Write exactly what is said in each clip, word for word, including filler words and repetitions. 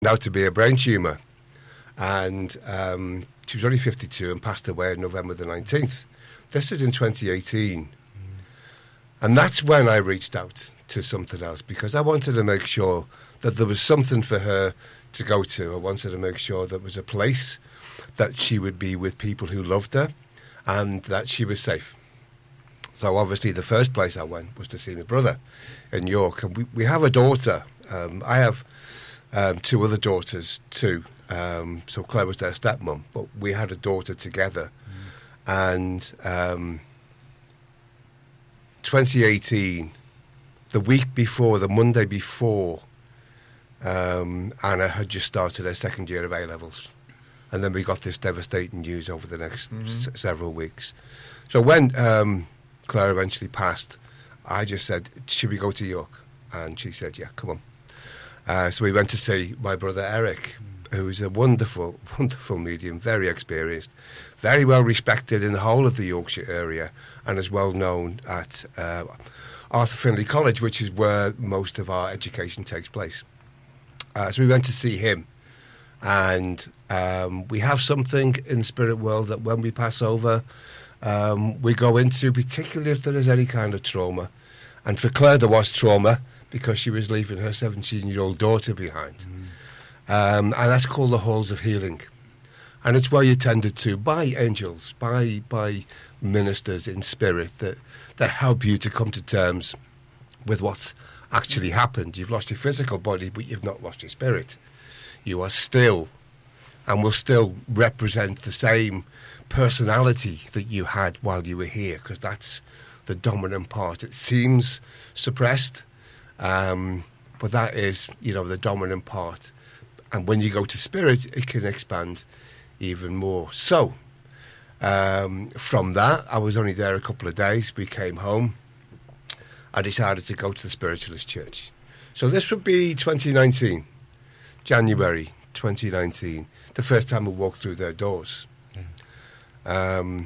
Now to be a brain tumour, and um, she was only fifty-two and passed away on November the nineteenth. This was in twenty eighteen, mm. and that's when I reached out to something else, because I wanted to make sure that there was something for her to go to. I wanted to make sure there was a place that she would be with people who loved her and that she was safe. So obviously the first place I went was to see my brother in York, and we, we have a daughter. Um, I have um, two other daughters too. Um, so Claire was their stepmom, but we had a daughter together. Mm. And um, twenty eighteen, the week before, the Monday before, um, Anna had just started her second year of A-levels. And then we got this devastating news over the next mm-hmm. s- several weeks. So when um, Claire eventually passed, I just said, should we go to York? And she said, yeah, come on. Uh, so we went to see my brother Eric, who's a wonderful, wonderful medium, very experienced, very well respected in the whole of the Yorkshire area, and is well known at uh, Arthur Findlay College, which is where most of our education takes place. Uh, so we went to see him. And um, we have something in the spirit world that when we pass over, um, we go into, particularly if there is any kind of trauma. And for Claire, there was trauma because she was leaving her seventeen-year-old daughter behind. Mm. Um, and that's called the Halls of Healing. And it's where you're tended to by angels, by by ministers in spirit that, that help you to come to terms with what's actually happened. You've lost your physical body, but you've not lost your spirit. You are still, and will still represent the same personality that you had while you were here, because that's the dominant part. It seems suppressed, um, but that is, you know, the dominant part. And when you go to spirit, it can expand even more. So, um, from that, I was only there a couple of days. We came home. I decided to go to the Spiritualist Church. So this would be twenty nineteen. January twenty nineteen, the first time we walked through their doors. Mm. Um,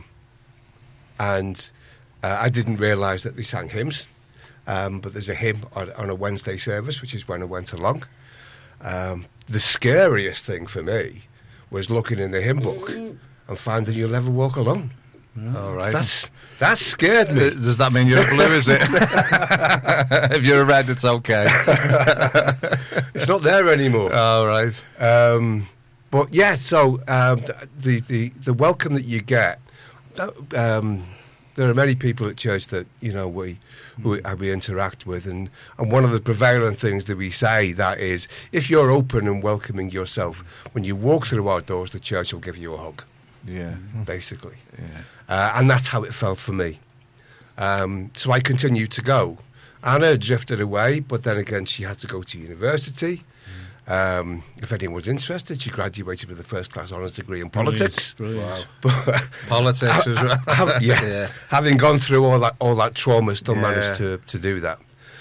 and uh, I didn't realise that they sang hymns, um, but there's a hymn on, on a Wednesday service, which is when I went along. Um, the scariest thing for me was looking in the hymn book and finding You'll Never Walk Alone. Mm. All right. That's, that scared me. Does that mean you're a blue, is it? If you're a red, it's okay. It's not there anymore. All right. Um, but yeah, so um, the, the, the welcome that you get, um, there are many people at church that, you know, we, we, we interact with, and, and one of the prevalent things that we say, that is, if you're open and welcoming yourself, when you walk through our doors, the church will give you a hug. Yeah. Basically. Yeah. Uh, and that's how it felt for me. Um, so I continued to go. Anna drifted away, but then again, she had to go to university. Mm. Um, if anyone was interested, she graduated with a first-class honours degree in politics. Brilliant. Wow. But, politics as well. have, yeah, yeah. Having gone through all that, all that trauma, still yeah. managed to, to do that.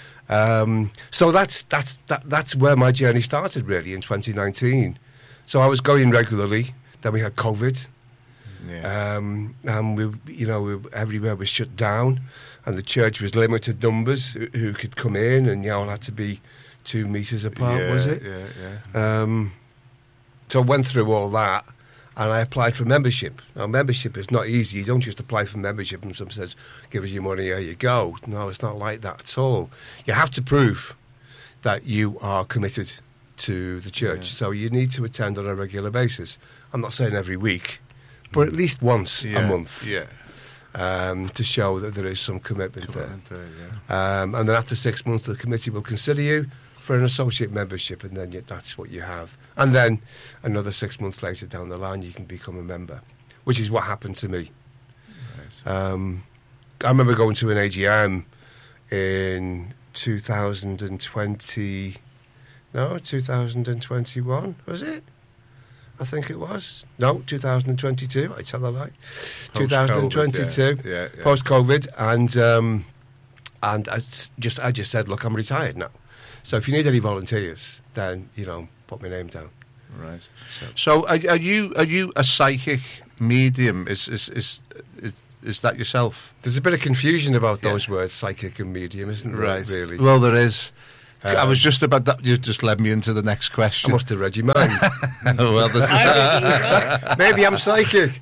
Um, so that's that's that, that's where my journey started, really, in twenty nineteen. So I was going regularly. Then we had COVID. Yeah. Um, and we, you know, we, everywhere was shut down, and the church was limited numbers who, who could come in, and you all had to be two meters apart. Yeah, was it? Yeah, yeah. Um, so I went through all that, and I applied for membership. Now, membership is not easy. You don't just apply for membership and someone says, "Give us your money, here you go." No, it's not like that at all. You have to prove that you are committed to the church. Yeah. So you need to attend on a regular basis. I'm not saying every week, but at least once yeah, a month, yeah, um, to show that there is some commitment, commitment there. there yeah. um, and then after six months, the committee will consider you for an associate membership, and then you, that's what you have. And then another six months later down the line, you can become a member, which is what happened to me. Right. Um, I remember going to an A G M in two thousand twenty, no, two thousand twenty-one, was it? I think it was. No, two thousand twenty-two, I tell a lie. two thousand twenty-two, yeah. Yeah, yeah. Post-COVID, and um, and I just I just said, look, I'm retired now. So if you need any volunteers, then, you know, put my name down. Right. So, so are, are you are you a psychic medium? Is is is is, is that yourself? There's a bit of confusion about those yeah. words, psychic and medium, isn't there? Right. Really. Well, there is. I was just about that. You just led me into the next question. I must have read your mind. Oh, well, this is Maybe I'm psychic.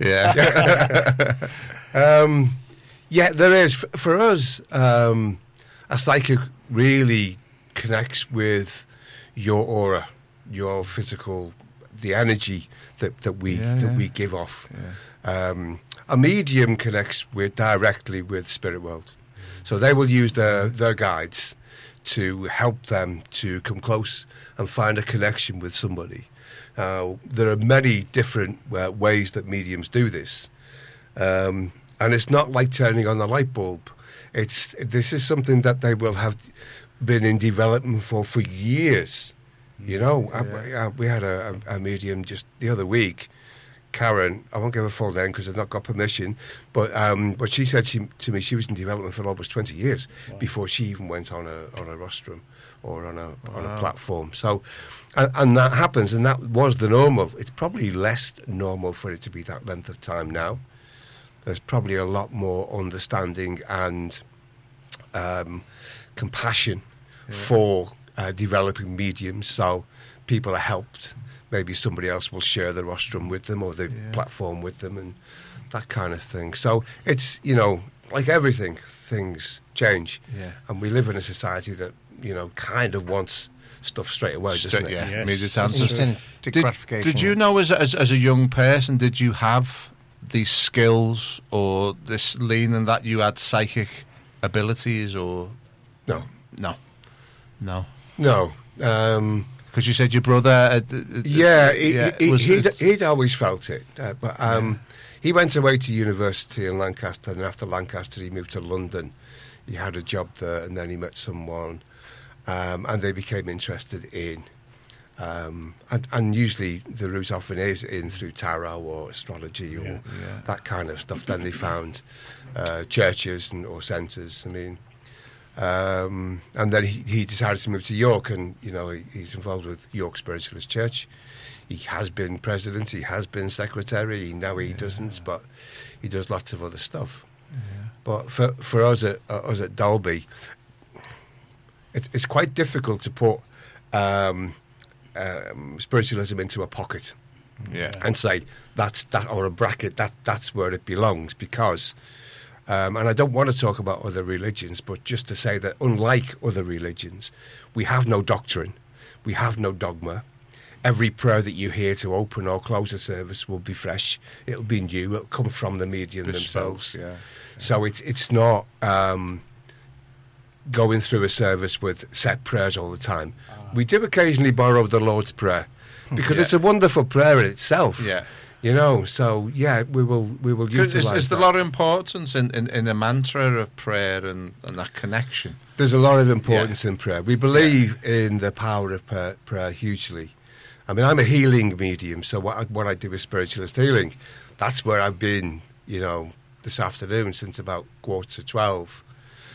Yeah. um, yeah, there is. For, for us, um, a psychic really connects with your aura, your physical, the energy that, that we Yeah, that yeah. we give off. Yeah. Um, a medium connects with directly with spirit world, so they will use their their guides to help them to come close and find a connection with somebody. Uh, there are many different uh, ways that mediums do this, um, and it's not like turning on a light bulb. It's this is something that they will have been in development for for years. You know, Yeah. I, I, we had a, a, a medium just the other week, Karen. I won't give her full name because I've not got permission, but um, but she said she, to me she was in development for almost twenty years Wow. before she even went on a on a rostrum or on a on a Wow. platform. So, and, and that happens, and that was the normal. It's probably less normal for it to be that length of time now. There's probably a lot more understanding and um, compassion Yeah. for uh, developing mediums, so people are helped. Maybe somebody else will share the rostrum with them or the Yeah. platform with them and that kind of thing. So it's, you know, like everything, things change. Yeah. And we live in a society that, you know, kind of wants stuff straight away, doesn't Straight- it? yeah. Yes. Immediate answers. Instant Did, gratification. did you know as, as as a young person, did you have these skills or this leaning that you had psychic abilities or No. no? No. No. Um, Because you said your brother... Uh, uh, uh, yeah, he, yeah, he, was he'd, it- he'd always felt it. Uh, but um, he went away to university in Lancaster, and after Lancaster he moved to London. He had a job there, and then he met someone, um, and they became interested in... Um, and, and usually the route often is in through tarot or astrology or Yeah. Yeah. that kind of stuff. Then they found uh, churches and, or centres. I mean... Um, and then he, he decided to move to York, and you know he, he's involved with York Spiritualist Church. He has been president, he has been secretary. Now he Yeah. doesn't, but he does lots of other stuff. Yeah. But for for us at uh, us at Dalby, it's it's quite difficult to put um, um, spiritualism into a pocket Yeah. and say that's that or a bracket that that's where it belongs, because um, and I don't want to talk about other religions, but just to say that unlike other religions, we have no doctrine, we have no dogma. Every prayer that you hear to open or close a service will be fresh. It'll be new. It'll come from the medium Bespoke, themselves. Yeah. So it's it's not um, going through a service with set prayers all the time. We do occasionally borrow the Lord's Prayer because Yeah. it's a wonderful prayer in itself. Yeah. You know, so yeah, we will we will 'Cause utilise Is, is there a that. lot of importance in, in, in a mantra of prayer and, and that connection? There's a lot of importance in prayer. We believe in the power of prayer, prayer hugely. I mean, I'm a healing medium, so what I, what I do is spiritualist healing. That's where I've been, you know, this afternoon since about quarter to twelve.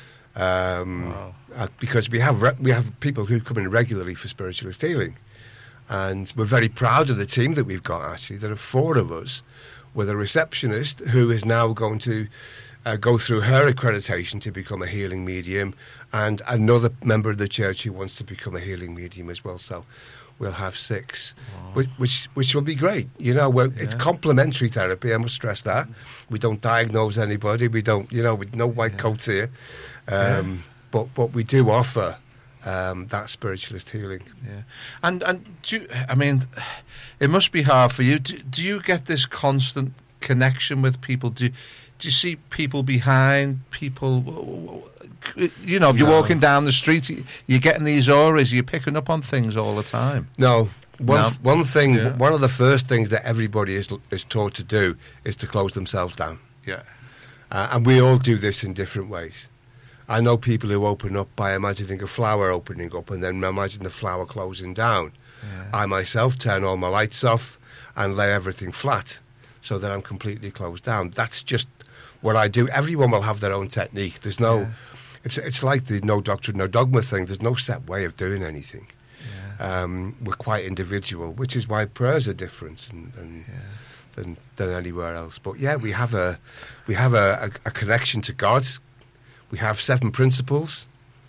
Um, Wow. uh, because we have re- we have people who come in regularly for spiritualist healing, and we're very proud of the team that we've got. Actually, there are four of us, with a receptionist who is now going to uh, go through her accreditation to become a healing medium, and another member of the church who wants to become a healing medium as well. So we'll have six, which, which which will be great. You know, we're, it's Yeah. complementary therapy. I must stress that we don't diagnose anybody. We don't, you know, with no white Yeah. coats here, um, but but we do offer um, that spiritualist healing. Yeah, and and do you, I mean, it must be hard for you. Do, do you get this constant connection with people? Do do you see people behind people? You know, if you're No. walking down the street, you're getting these auras. You're picking up on things all the time. No. One, No. one thing, Yeah. one of the first things that everybody is is taught to do is to close themselves down, Yeah, uh, and we all do this in different ways. I know people who open up by imagining a flower opening up and then imagine the flower closing down. yeah. I myself turn all my lights off and lay everything flat so that I'm completely closed down. That's just what I do. Everyone will have their own technique. There's no, Yeah. it's it's like the no doctrine, no dogma thing. There's no set way of doing anything. yeah. Um, we're quite individual, which is why prayers are different and, and than than anywhere else. But yeah, we have a we have a, a, a connection to God. We have seven principles.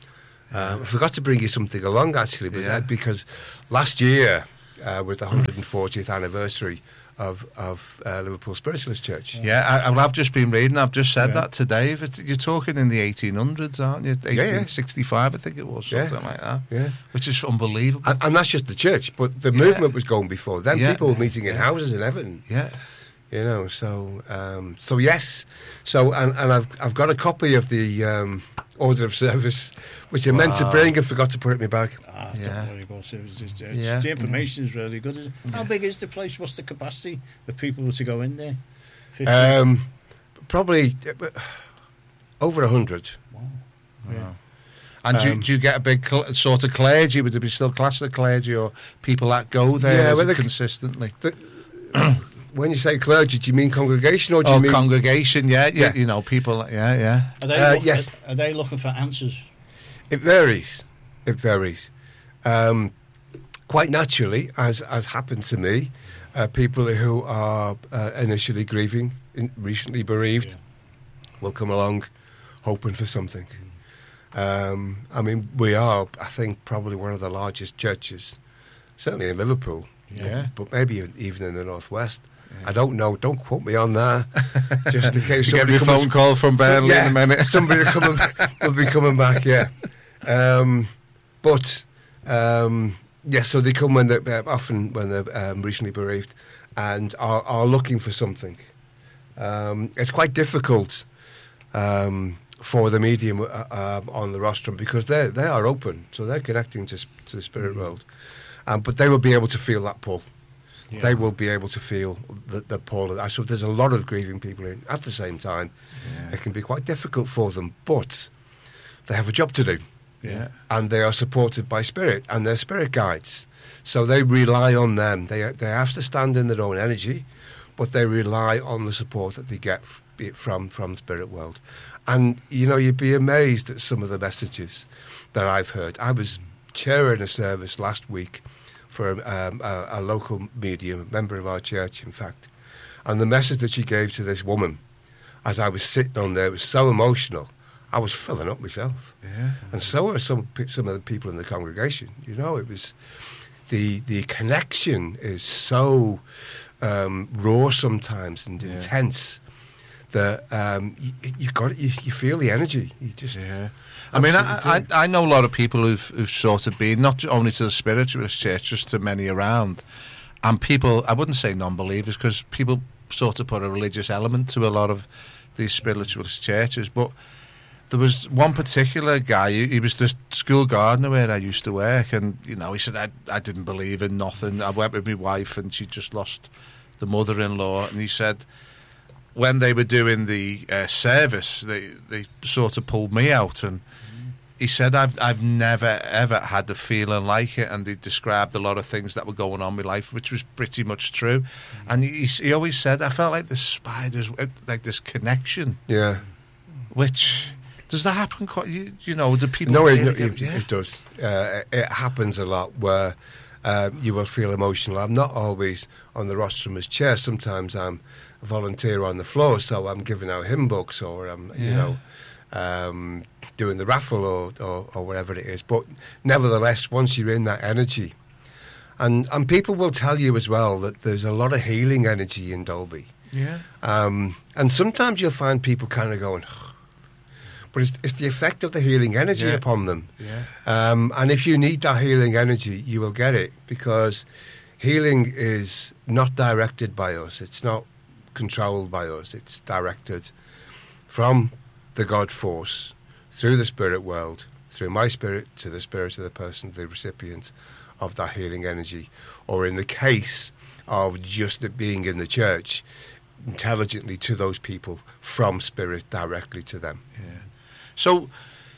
Uh, I forgot to bring you something along, actually, was Yeah. that because last year uh, was the one hundred fortieth anniversary of of uh, Liverpool Spiritualist Church. Yeah, I, I've just been reading. I've just said Yeah. that to Dave. It's, you're talking in the eighteen hundreds, aren't you? yeah. eighteen sixty-five, I think it was, Yeah. something like that. Yeah. Which is unbelievable. And, and that's just the church, but the Yeah. movement was going before then. Yeah. People were meeting in Yeah. houses in Everton. Yeah. You know, so um, so yes, so and, and I've I've got a copy of the um, order of service, which I meant to Wow. bring and forgot to put it in my bag. Ah, Yeah. don't worry about it. It's, it's, it's, Yeah. The information is really good. Isn't it? How big is the place? What's the capacity of people were to go in there? fifty? Um, probably uh, over a hundred. Wow. Yeah. Wow. And do, you, Um, do you get a big cl- sort of clergy? Would there be still class of clergy or people that go there Yeah, is well, it the- consistently? When you say clergy, do you mean congregation or do Oh, you mean? congregation, yeah, you, Yeah. you know, people, yeah, yeah. Are they, Uh, look- yes. are, are they looking for answers? It varies. It varies. Um, quite naturally, as as happened to me, uh, people who are uh, initially grieving, in, recently bereaved, Yeah. will come along hoping for something. Um, I mean, we are, I think, probably one of the largest churches, certainly in Liverpool, Yeah. but maybe even in the Northwest. I don't know. Don't quote me on that. Just in case You get somebody a comes- phone call from Burnley yeah, in a minute. somebody will, come, will be coming back, yeah. Um, but, um, yeah, so they come when they're, uh, often when they're um, recently bereaved and are, are looking for something. Um, it's quite difficult um, for the medium uh, um, on the rostrum because they they are open, so they're connecting to, sp- to the spirit world. Um, but they will be able to feel that pull. Yeah. They will be able to feel the, the pull. So there's a lot of grieving people in at the same time. Yeah. It can be quite difficult for them, but they have a job to do, Yeah. and they are supported by spirit and their spirit guides. So they rely on them. They they have to stand in their own energy, but they rely on the support that they get f- be it from from the spirit world. And you know, you'd be amazed at some of the messages that I've heard. I was chairing a service last week for um, a, a local medium, a member of our church, in fact. And the message that she gave to this woman, as I was sitting on there, was so emotional. I was filling up myself, Yeah. and so were some pe- some of the people in the congregation. You know, it was the the connection is so um, raw sometimes and Yeah. intense that um, you, you got you, you feel the energy. You just Yeah. I mean, I, Absolutely I I know a lot of people who've who've sort of been not only to the spiritualist church, just to many around, and people. I wouldn't say non-believers because people sort of put a religious element to a lot of these spiritualist churches. But there was one particular guy. He, he was the school gardener where I used to work, and you know, he said I I didn't believe in nothing. I went with my wife, and she just lost the mother-in-law, and he said, when they were doing the uh, service, they they sort of pulled me out, and he said, "I've I've never ever had a feeling like it." And they described a lot of things that were going on in my life, which was pretty much true. And he he always said, "I felt like the spiders, uh, like this connection." yeah. Which does that happen? Quite, you, you know, do people? No, it, really it, get- yeah. it does. Uh, it happens a lot where uh, you will feel emotional. I'm not always on the rostrum as chair. Sometimes I'm a volunteer on the floor, so I'm giving out hymn books or I'm, you Yeah. know, um, doing the raffle or, or, or whatever it is. But nevertheless, once you're in that energy, and, and people will tell you as well that there's a lot of healing energy in Dolby. Yeah. Um, and sometimes you'll find people kind of going, but it's, it's the effect of the healing energy Yeah. upon them. Yeah. Um, and if you need that healing energy, you will get it because healing is not directed by us. It's not controlled by us. It's directed from the God force through the spirit world, through my spirit to the spirit of the person, the recipient of that healing energy. Or in the case of just it being in the church, intelligently to those people from spirit directly to them. Yeah. So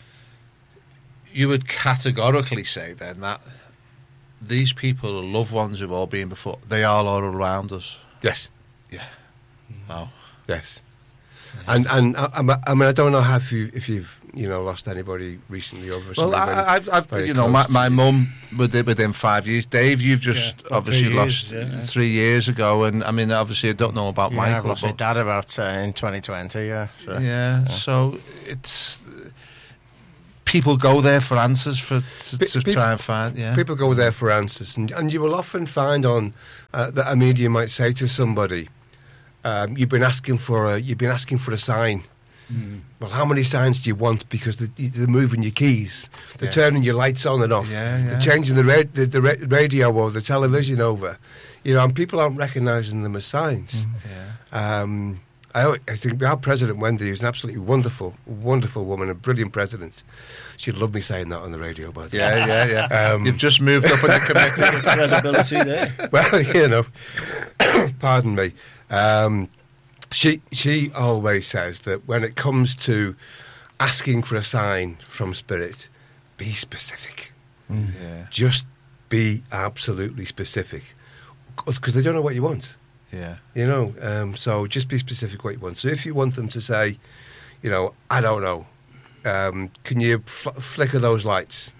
you would categorically say then that these people, loved ones who've all been before, they are all around us. Yes. Yeah. Wow. Yes, and and I, I mean I don't know how if you if you've you know lost anybody recently over. Well, I, I've, I've very you know, my, close my to you. mum within, within five years. Dave, you've just Yeah, about obviously three lost years, yeah. three years ago, and I mean, obviously, I don't know about Yeah, I've Michael, lost my but dad about uh, in twenty twenty. Yeah, so. yeah, so it's people go there for answers for to, Pe- to pe- try and find. Yeah, People go there for answers, and, and you will often find on uh, that a medium might say to somebody, um, "You've been asking for a you've been asking for a sign. Mm. Well, how many signs do you want? Because they, they're moving your keys, they're Yeah. turning your lights on and off, Yeah, yeah. they're changing the, ra- the, the ra- radio or the television over, you know, and people aren't recognising them as signs." yeah. Um, I, always- I think our president Wendy is an absolutely wonderful, wonderful woman, a brilliant president. She'd love me saying that on the radio, by the way. Yeah, yeah, yeah. Um, You've just moved up in the committee. Credibility there. Well, you know, pardon me. Um, she she always says that when it comes to asking for a sign from spirit, be specific. Yeah, Just be absolutely specific, because they don't know what you want. yeah, You know, um, so just be specific what you want. So if you want them to say, you know, I don't know, um, can you fl- flicker those lights?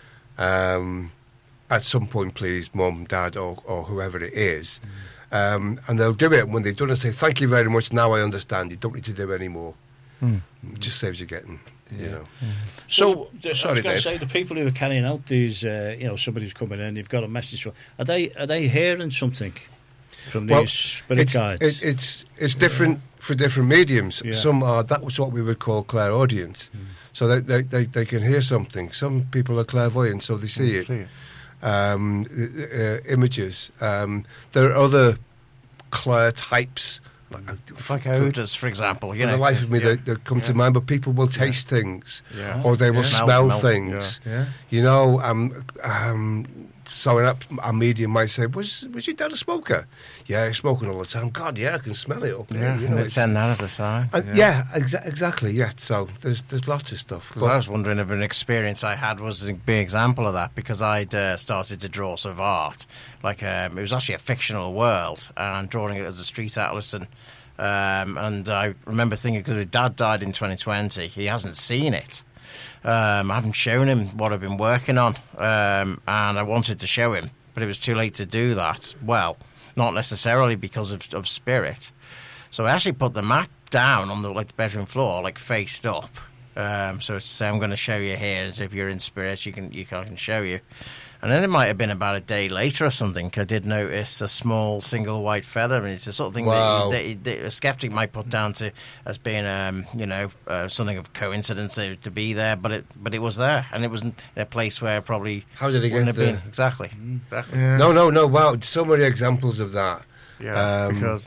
Um, at some point, please, mum, dad, or, or whoever it is. Um, and they'll do it. When they've done it, say, thank you very much, now I understand. You don't need to do it anymore. Mm. It just saves you getting, you Yeah. know. So, Well, the- I was sorry, going to Dave. say the people who are carrying out these, uh, you know, somebody's coming in, they've got a message. For, are they are they hearing something from Well, these spirit it's, guides? it, it's it's different for different mediums. Yeah. Some are that was what we would call clairaudience, Mm. so they, they, they, they can hear something. Some people are clairvoyant, so they see it. See it. Um, uh, images. Um, there are other clair types. Like, It's like odours, for example. You for know, the life to- of me, yeah. they, they come to Yeah. mind. But people will taste things, Yeah. or they will Yeah. smell, Smell- smell, things. yeah. You know, um, um, so an up, a medium might say, "Was was your dad a smoker?" Yeah, he's smoking all the time. God, yeah, I can smell it up there. Yeah, you and know, they'd it's- send that as a sign. uh, yeah, exa- exactly. Yeah, so there's there's lots of stuff. Because I was wondering if an experience I had was a big example of that, because I'd uh, started to draw sort of art. Like, um, it was actually a fictional world, and I'm drawing it as a street atlas. And, um, and I remember thinking, because my dad died in twenty twenty, he hasn't seen it. Um, I haven't shown him what I've been working on, um, and I wanted to show him, but it was too late to do that. Well, not necessarily because of, of spirit. So I actually put the mat down on the like the bedroom floor, like faced up. Um, so to say, I'm going to show you here, as if you're in spirit, you can you can, I can show you. And then it might have been about a day later or something. I did notice a small single white feather, and it's the sort of thing Wow. that, that, that a skeptic might put down to as being, um, you know, uh, something of coincidence to, to be there. But it, but it was there, and it was in a place where probably How did it wouldn't get have been there? exactly. exactly. Yeah. No, no, no. Wow, so many examples of that. Yeah, Um, because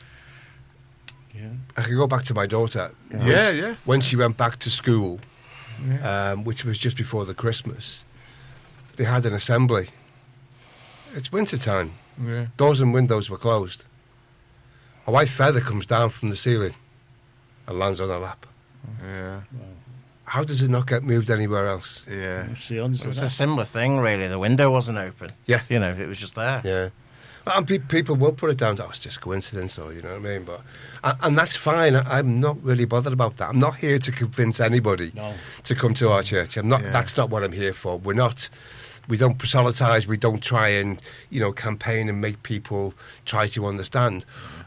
yeah. I could go back to my daughter. Yeah, yeah. When she went back to school, Yeah. um, which was just before the Christmas, they had an assembly. It's winter time. Yeah. Doors and windows were closed. A white feather comes down from the ceiling and lands on her lap. Yeah. How does it not get moved anywhere else? Yeah. What's the odds it of was a that? similar thing, really. The window wasn't open. Yeah. You know, it was just there. Yeah. And pe- people will put it down to, oh, it's just coincidence, or, you know what I mean? But and, and that's fine. I, I'm not really bothered about that. I'm not here to convince anybody No. to come to our church. I'm not. Yeah. That's not what I'm here for. We're not. We don't proselytize. We don't try and, you know, campaign and make people try to understand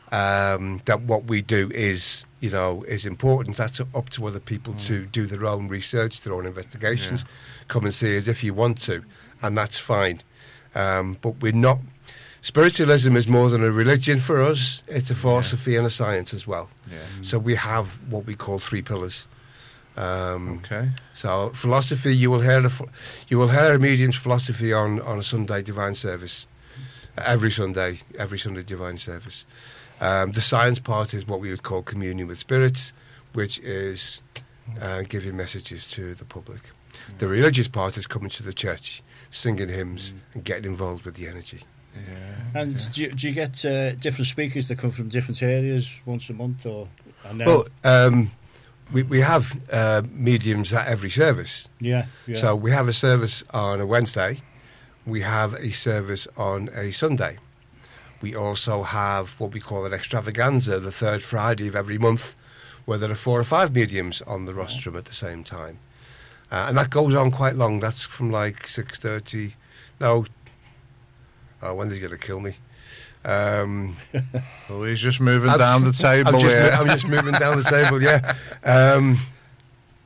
um, that what we do is, you know, is important. That's up to other people to do their own research, their own investigations. Come and see us if you want to, and that's fine. Um, but we're not. Spiritualism is more than a religion for us. It's a philosophy and a science as well. Yeah. So we have what we call three pillars. Um, Okay. so philosophy, you will hear a, ph- you will hear a medium's philosophy on, on a Sunday divine service, every Sunday, every Sunday divine service. Um, the science part is what we would call communion with spirits, which is uh, giving messages to the public. The religious part is coming to the church, singing hymns, and getting involved with the energy. Yeah. And do you, do you get uh, different speakers that come from different areas once a month, or? And now, Well, um, we we have uh, mediums at every service. yeah, yeah. So we have a service on a Wednesday. We have a service on a Sunday. We also have what we call an extravaganza, the third Friday of every month, where there are four or five mediums on the rostrum at the same time. Uh, and that goes on quite long. That's from like six thirty. No. Oh, when they're going to kill me. Um, Oh, he's just moving I'm- down the table I'm just, here. mo- I'm just moving down the table, yeah. Um,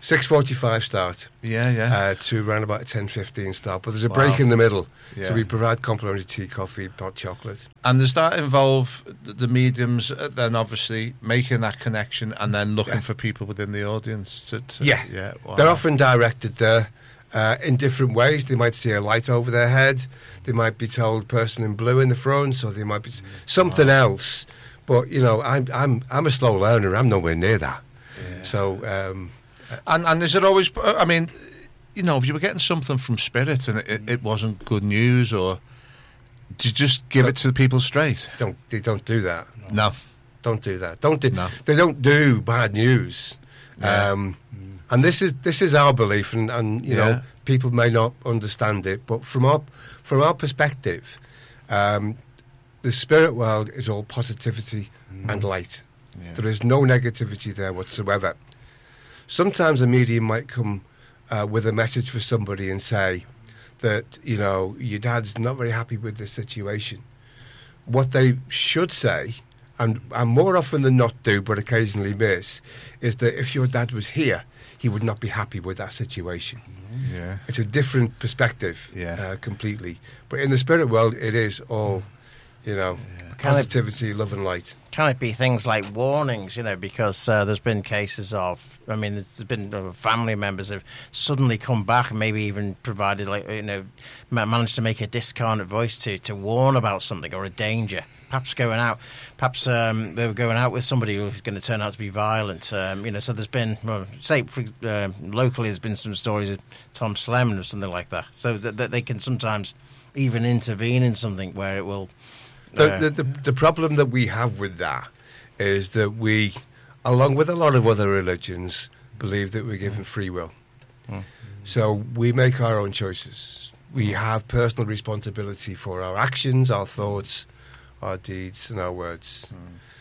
six forty-five start Yeah, yeah. uh, to around about ten fifteen start. But there's a Wow. break in the middle. Yeah. So we provide complimentary tea, coffee, hot chocolate. And does that involve th- the mediums uh, then obviously making that connection and then looking Yeah. for people within the audience? To, to, Yeah. yeah. Wow. They're often directed there uh, in different ways. They might see a light over their head. They might be told person in blue in the front, or they might be s- something else. But, you know, I'm, I'm, I'm a slow learner. I'm nowhere near that. Yeah. So... Um, And and is it always? I mean, you know, if you were getting something from Spirit and it, it wasn't good news, or do you just give it to the people straight? don't they don't do that. No. Don't do that. Don't do. No. They don't do bad news. Yeah. Um, and this is this is our belief, and, and you Yeah. know people may not understand it, but from our from our perspective, um, the spirit world is all positivity and light. Yeah. There is no negativity there whatsoever. Sometimes a medium might come uh, with a message for somebody and say that, you know, your dad's not very happy with this situation. What they should say, and, and more often than not do, but occasionally miss, is that if your dad was here, he would not be happy with that situation. Yeah. It's a different perspective, Yeah. uh, completely. But in the spirit world, it is all, you know, Can it- positivity, love and light. Can it be things like warnings, you know, because uh, there's been cases of, I mean, there's been uh, family members have suddenly come back and maybe even provided, like, you know, ma- managed to make a discarnate voice to, to warn about something or a danger. Perhaps going out, perhaps um, they were going out with somebody who's going to turn out to be violent. Um, you know, so there's been, well, say, for, uh, locally, there's been some stories of Tom Slemen or something like that. So that, that they can sometimes even intervene in something where it will. The, uh, the, the, the problem that we have with that is that we, along with a lot of other religions, believe that we're given free will. Mm. So we make our own choices. We have personal responsibility for our actions, our thoughts, our deeds, and our words.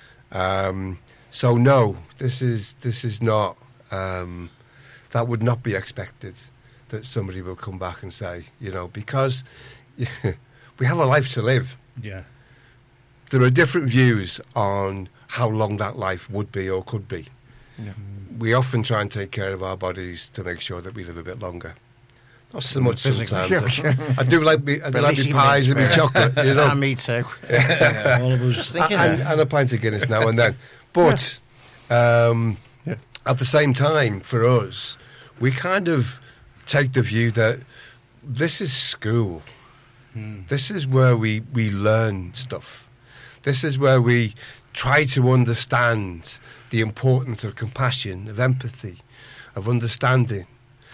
Um, so no, this is this is not. Um, that would not be expected. That somebody will come back and say, you know, because we have a life to live. Yeah. There are different views on how long that life would be or could be. Yeah. We often try and take care of our bodies to make sure that we live a bit longer. Not so much Physically. sometimes. I do like me, I do But at like least me you can pies and me experience- chocolate, you know, Ah, me too. Yeah, all of us. Just thinking and, of and a pint of Guinness now and then. But um, Yeah. at the same time, for us, we kind of take the view that this is school. This is where we, we learn stuff. This is where we try to understand the importance of compassion, of empathy, of understanding.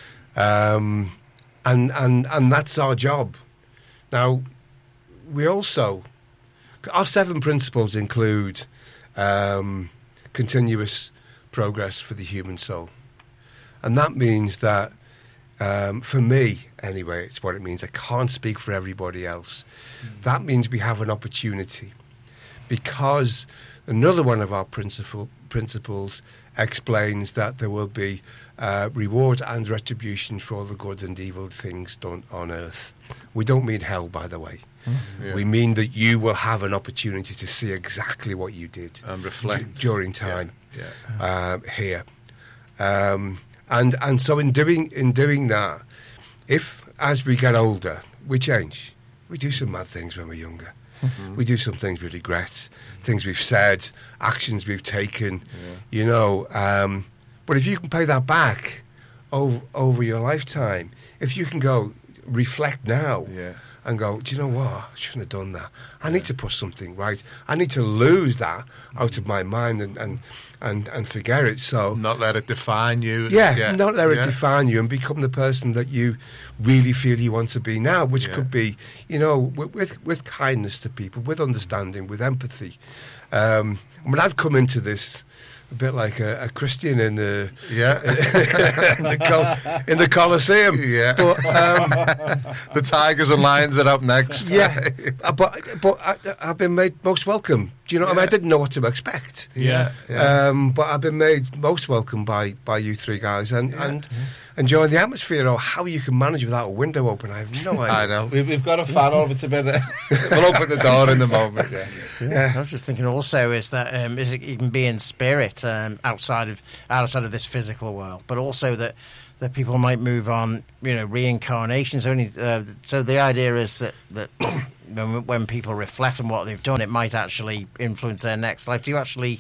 Um, and, and, and that's our job. Now, we also, our seven principles include um, continuous progress for the human soul. And that means that, um, for me anyway, it's what it means. I can't speak for everybody else. That means we have an opportunity. Because another one of our principle, principles explains that there will be uh, reward and retribution for all the good and evil things done on earth. We don't mean hell, by the way. Yeah. We mean that you will have an opportunity to see exactly what you did And reflect. d- during time Yeah. yeah. um, here. Um, and and so in doing in doing that, if as we get older we change, we do some mad things when we're younger. Mm-hmm. We do some things we regret, things we've said, actions we've taken, you know. Um, but if you can pay that back over, over your lifetime, if you can go reflect now Yeah. and go, do you know what? I shouldn't have done that. I need to put something right. I need to lose that out of my mind and, and, and, and forget it. So Not let it define you. yeah, not let it Yeah. define you and become the person that you really feel you want to be now, which Yeah. could be, you know, with, with with kindness to people, with understanding, with empathy. Um, I mean, I'd come into this a bit like a, a Christian in the Yeah. in, the Col- in the Colosseum. Yeah. But, um, The tigers and lions are up next. yeah, uh, but but I, I've been made most welcome Do you know what I mean? I didn't know what to expect. Yeah, yeah. Um, but I've been made most welcome by, by you three guys and, Yeah. and enjoying the atmosphere, or how you can manage without a window open. I have no idea. I know. We've, we've got a fan over to bed. We'll open the door in a moment. Yeah. Yeah. I was just thinking also is that um, is it, you can be in spirit um, outside of outside of this physical world, but also that that people might move on. You know, reincarnations only. Uh, so the idea is that that when, when people reflect on what they've done, it might actually influence their next life. Do you actually,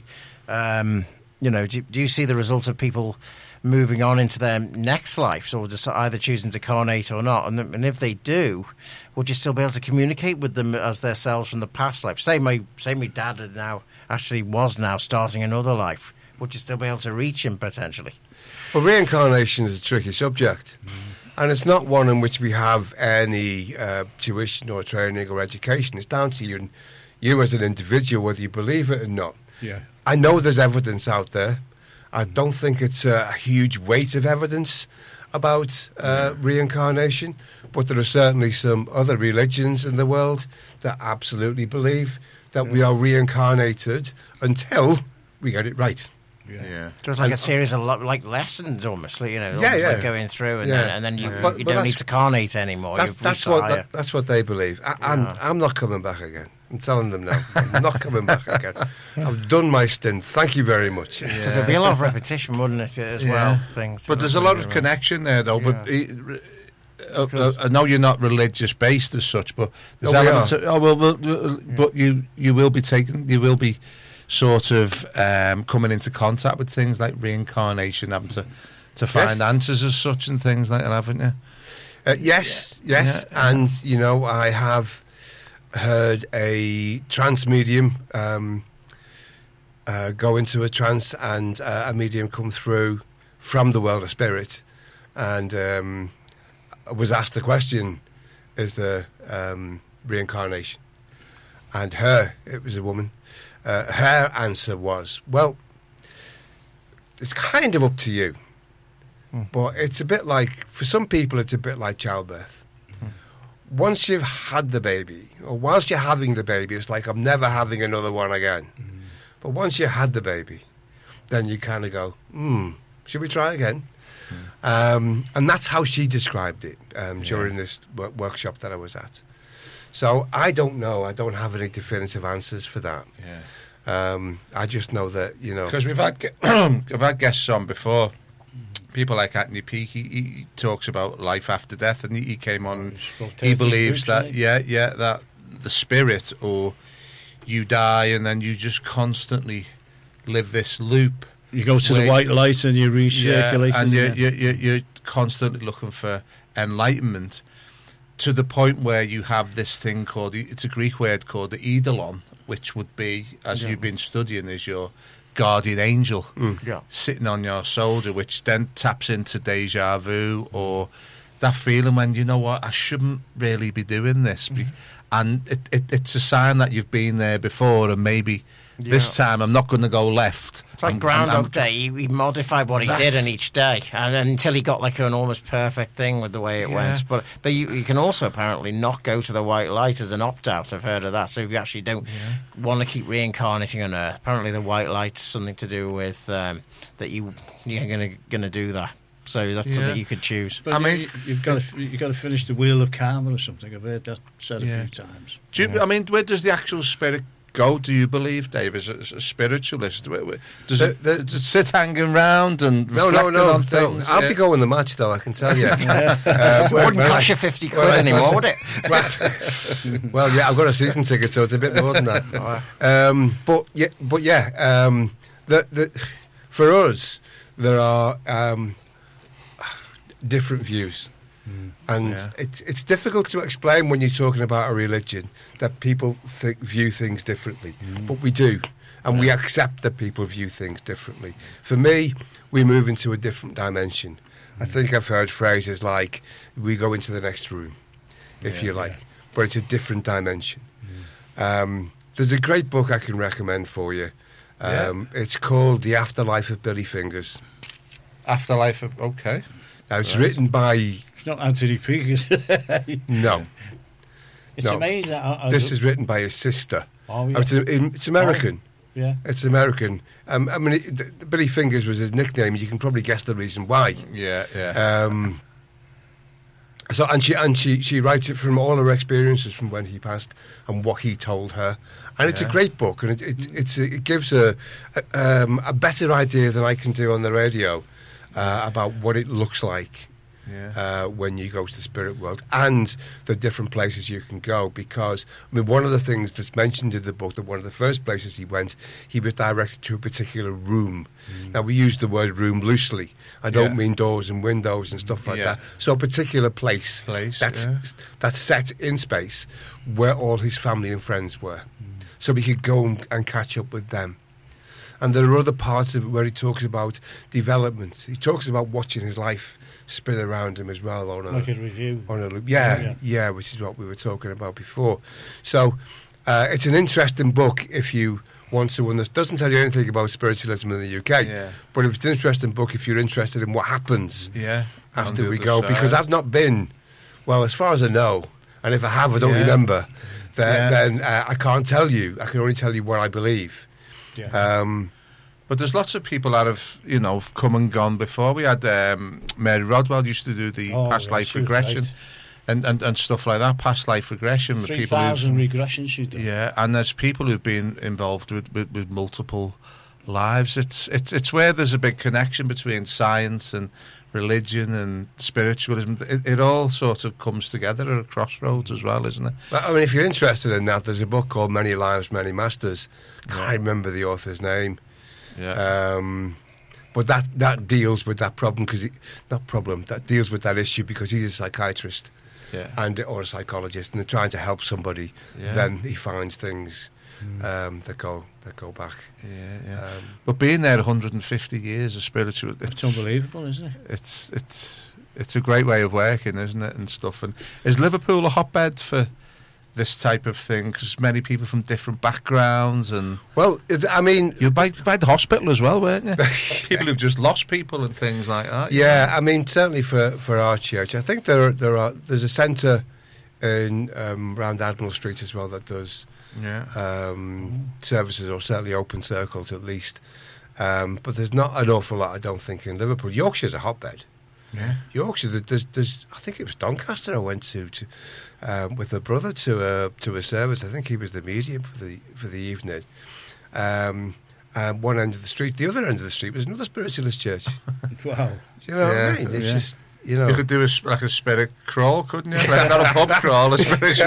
um, you know, do, do you see the result of people moving on into their next life, or just either choosing to carnate or not? And, and if they do, would you still be able to communicate with them as their selves from the past life? Say my say my dad had now actually was now starting another life. Would you still be able to reach him potentially? Well, reincarnation is a tricky subject. Mm. And it's not one in which we have any uh, tuition or training or education. It's down to you, you as an individual, whether you believe it or not. Yeah. I know there's evidence out there. I don't think it's a huge weight of evidence about uh, reincarnation, but there are certainly some other religions in the world that absolutely believe that we are reincarnated until we get it right. Yeah. Yeah. Just like And- a series of lo- like lessons, almost, like, you know, Yeah, almost yeah. like going through, and Yeah. then and then you, Yeah. you But- but don't that's- need to carnate anymore. That's, You've that's reached what higher. that, that's what they believe. I, I'm Yeah. I'm not coming back again. I'm telling them now. I'm not coming back again. I've done my stint. Thank you very much. Because there'd be a lot of repetition, wouldn't it, as well? Yeah. Things, But there's a lot of connection there, though. But Yeah. uh, uh, I know you're not religious based as such, but there's Oh, we elements. are. Of, oh well, well, well, but you you will be taking you will be sort of um, coming into contact with things like reincarnation, having to to find Yes. answers as such and things like that, haven't you? Uh, yes, yes, Yeah. and you know I have heard a trance medium um, uh, go into a trance, and uh, a medium come through from the world of spirit, and um, was asked the question: "Is there um, reincarnation?" And her, it was a woman. Uh, her answer was, "Well, it's kind of up to you." But it's a bit like, for some people, it's a bit like childbirth. Once you've had the baby, or whilst you're having the baby, it's like, I'm never having another one again. Mm. But once you had the baby, then you kind of go, hmm, should we try again? Um, and that's how she described it um, during this wo- workshop that I was at. So I don't know. I don't have any definitive answers for that. Yeah. Um, I just know that, you know... Because we've had ge- I've had guests on before. People like Anthony Peake, he, he talks about life after death, and he, he came on. He's got He thirteen believes books, that, hasn't he? yeah, yeah, that the spirit, or you die and then you just constantly live this loop. You go to Wait. the white light and you recirculate. Yeah, and it, you're, yeah. you're, you're, you're constantly looking for enlightenment, to the point where you have this thing called, it's a Greek word called the Eidolon, which would be, as Yeah. you've been studying, is your guardian angel Yeah. sitting on your shoulder, which then taps into deja vu, or that feeling when, you know what, I shouldn't really be doing this. Be- and it, it, it's a sign that you've been there before, and maybe this Yeah. time I'm not going to go left. It's like I'm- Groundhog I'm- I'm- Day. He, he modified what he did That's- in each day, and then until he got like an almost perfect thing with the way it Yeah. went. But but you, you can also apparently not go to the white light as an opt out. I've heard of that. So if you actually don't want to keep reincarnating on Earth, apparently the white light's something to do with um, that you you're gonna gonna do that. So that's Yeah. something you could choose. But I you- mean- you, you've got to you've got to finish the wheel of karma or something. I've heard that said a Yeah. few times. Do you, I mean, where does the actual spirit go, do you believe, Dave, as a, as a spiritualist? Where- where- Does, The- it, the- does it sit hanging round and No, no, reflecting no, on no. things? I'll Yeah. be going the match, though, I can tell you. uh, It when- wouldn't when cost I- you fifty when quid I- anymore, would it? well, well, yeah, I've got a season ticket, so it's a bit more than that. Um, but yeah, but yeah, um, the, the, for us, there are um, different views. And Yeah. it's it's difficult to explain when you're talking about a religion that people think, view things differently, but we do, and we accept that people view things differently. For me, we move into a different dimension. I think I've heard phrases like "we go into the next room," if Yeah, you like, yeah. but it's a different dimension. Um, there's a great book I can recommend for you. Um, It's called "The Afterlife of Billy Fingers." Afterlife, of, okay. Now, it's written by It's not Anthony Peake, is it? no. It's No. amazing. I, I This is written by his sister, Oh, yeah. It's, it's American. Yeah. It's American. Um, I mean, it, the, Billy Fingers was his nickname. You can probably guess the reason why. Yeah, yeah. Um, so, and she and she she writes it from all her experiences from when he passed and what he told her, and it's Yeah. a great book, and it it, it's a, it gives a a, um, a better idea than I can do on the radio uh, about what it looks like. Yeah. Uh, when you go to the spirit world and the different places you can go, because I mean, one of the things that's mentioned in the book, that one of the first places he went, he was directed to a particular room. Mm. Now, we use the word room loosely. I don't Yeah. mean doors and windows and stuff like Yeah. that. So a particular place, Place, that's yeah. that's set in space where all his family and friends were, mm. so he could go and, and catch up with them. And there are other parts of it where he talks about development. He talks about watching his life spin around him as well on a, Like a review. on a loop. Yeah, Yeah. yeah, which is what we were talking about before. So uh, it's an interesting book if you want to understand. Doesn't tell you anything about spiritualism in the U K, Yeah. but if it's an interesting book if you're interested in what happens Yeah. On after the we other go, side. because I've not been, well, as far as I know, and if I have, I don't Yeah. remember, then, Yeah. then uh, I can't tell you. I can only tell you what I believe. Yeah. Um, But there's lots of people that have, you know, come and gone before. We had um, Mary Rodwell used to do the Oh, past yeah, life she was regression great. and, and, and stuff like that, past life regression. with Three people thousand who've- regressions she's done. Yeah, and there's people who've been involved with, with, with multiple lives. It's, it's, it's where there's a big connection between science and religion and spiritualism. It, it all sort of comes together at a crossroads as well, isn't it? I mean, if you're interested in that, there's a book called Many Lives, Many Masters. Can't remember the author's name. Yeah. Um, but that, that deals with that problem, because not problem, that deals with that issue because he's a psychiatrist yeah. and or a psychologist, and they're trying to help somebody. Yeah. Then he finds things um, that go that go back. Yeah, yeah. Um, But being there one hundred fifty years of spiritual, It's unbelievable, isn't it? It's it's it's a great way of working, isn't it, and stuff. And is Liverpool a hotbed for this type of thing? Because many people from different backgrounds, and well, it, I mean, you're by, by the hospital as well, weren't you? People who've just lost people and things like that. yeah, I mean, certainly for, for our church, I think there are, there are there's a centre in um, round Admiral Street as well that does Yeah. um, services, or certainly open circles at least. Um, but there's not an awful lot, I don't think, in Liverpool. Yorkshire's a hotbed. Yeah. Yorkshire, there's, there's, I think it was Doncaster I went to, to um, with a brother to a to a service. I think he was the medium for the for the evening. Um, um, one end of the street, the other end of the street was another spiritualist church. Wow. Do you know what Yeah, I mean? It's yeah. just, you know, You could do a, sp- like a spirit crawl, couldn't you? Like, not a pub crawl, a spiritual.